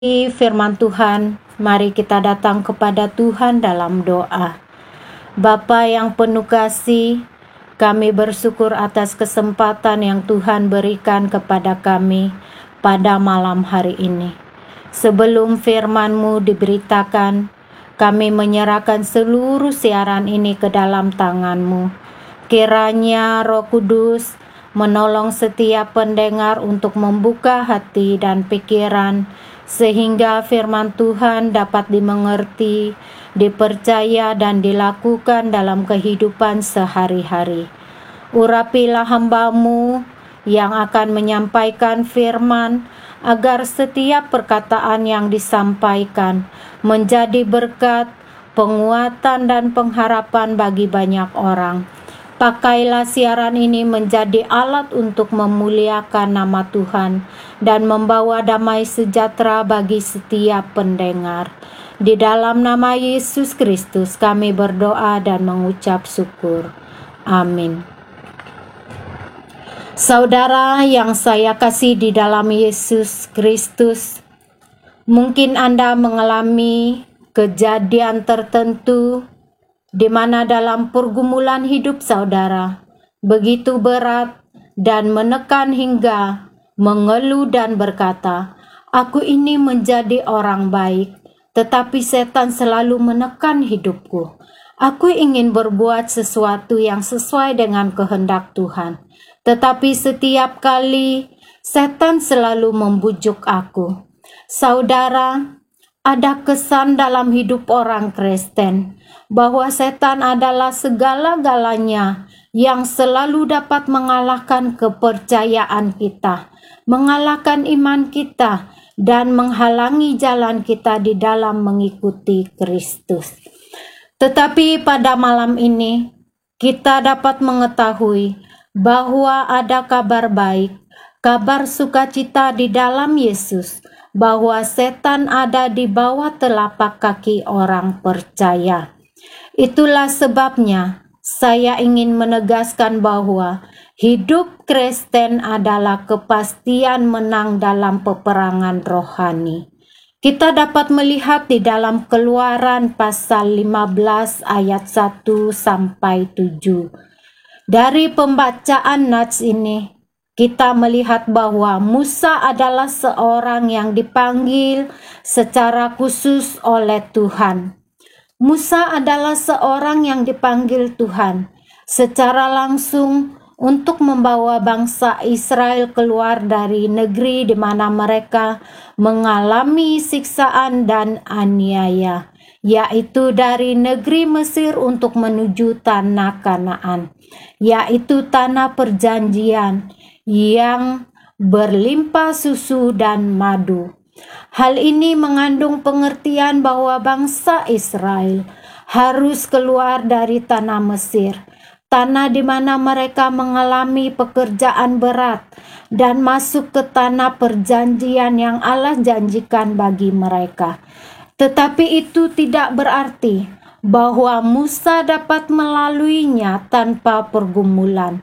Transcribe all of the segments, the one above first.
Firman Tuhan, mari kita datang kepada Tuhan dalam doa. Bapa yang penuh kasih, kami bersyukur atas kesempatan yang Tuhan berikan kepada kami pada malam hari ini. Sebelum firman-Mu diberitakan, kami menyerahkan seluruh siaran ini ke dalam tangan-Mu. Kiranya Roh Kudus menolong setiap pendengar untuk membuka hati dan pikiran, sehingga firman Tuhan dapat dimengerti, dipercaya, dan dilakukan dalam kehidupan sehari-hari. Urapilah hamba-Mu yang akan menyampaikan firman, agar setiap perkataan yang disampaikan menjadi berkat, penguatan, dan pengharapan bagi banyak orang. Pakailah siaran ini menjadi alat untuk memuliakan nama Tuhan dan membawa damai sejahtera bagi setiap pendengar. Di dalam nama Yesus Kristus kami berdoa dan mengucap syukur. Amin. Saudara yang saya kasih di dalam Yesus Kristus, mungkin Anda mengalami kejadian tertentu di mana dalam pergumulan hidup saudara begitu berat dan menekan hingga mengeluh dan berkata, "Aku ini menjadi orang baik, tetapi setan selalu menekan hidupku. Aku ingin berbuat sesuatu yang sesuai dengan kehendak Tuhan, tetapi setiap kali setan selalu membujuk aku." Saudara, ada kesan dalam hidup orang Kristen bahwa setan adalah segala-galanya yang selalu dapat mengalahkan kepercayaan kita, mengalahkan iman kita, dan menghalangi jalan kita di dalam mengikuti Kristus. Tetapi pada malam ini, kita dapat mengetahui bahwa ada kabar baik, kabar sukacita di dalam Yesus, bahwa setan ada di bawah telapak kaki orang percaya. Itulah sebabnya saya ingin menegaskan bahwa hidup Kristen adalah kepastian menang dalam peperangan rohani. Kita dapat melihat di dalam Keluaran pasal 15 ayat 1 sampai 7. Dari pembacaan nats ini, kita melihat bahwa Musa adalah seorang yang dipanggil secara khusus oleh Tuhan. Musa adalah seorang yang dipanggil Tuhan secara langsung untuk membawa bangsa Israel keluar dari negeri di mana mereka mengalami siksaan dan aniaya, yaitu dari negeri Mesir untuk menuju tanah Kanaan, yaitu tanah perjanjian yang berlimpah susu dan madu. Hal ini mengandung pengertian bahwa bangsa Israel harus keluar dari tanah Mesir, tanah di mana mereka mengalami pekerjaan berat, dan masuk ke tanah perjanjian yang Allah janjikan bagi mereka. Tetapi itu tidak berarti bahwa Musa dapat melaluinya tanpa pergumulan,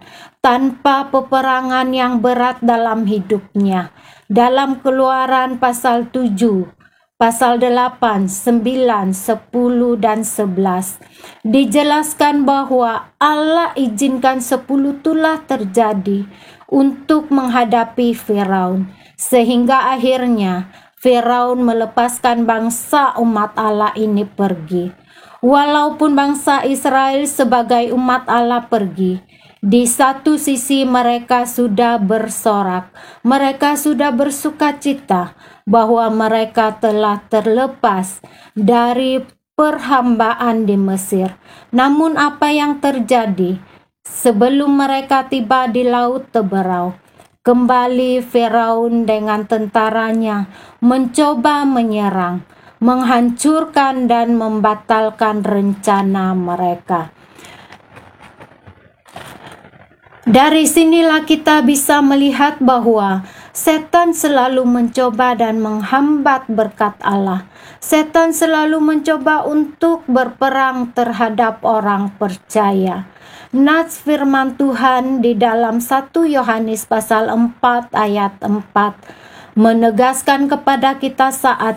tanpa peperangan yang berat dalam hidupnya. Dalam Keluaran pasal 7, pasal 8, 9, 10, dan 11 dijelaskan bahwa Allah izinkan 10 tulah terjadi untuk menghadapi Firaun, sehingga akhirnya Firaun melepaskan bangsa umat Allah ini pergi. Walaupun bangsa Israel sebagai umat Allah pergi, di satu sisi mereka sudah bersorak, mereka sudah bersukacita bahwa mereka telah terlepas dari perhambaan di Mesir. Namun apa yang terjadi sebelum mereka tiba di Laut Teberau? Kembali Firaun dengan tentaranya mencoba menyerang, menghancurkan dan membatalkan rencana mereka. Dari sinilah kita bisa melihat bahwa setan selalu mencoba dan menghambat berkat Allah. Setan selalu mencoba untuk berperang terhadap orang percaya. Nats firman Tuhan di dalam 1 Yohanes pasal 4 ayat 4 menegaskan kepada kita saat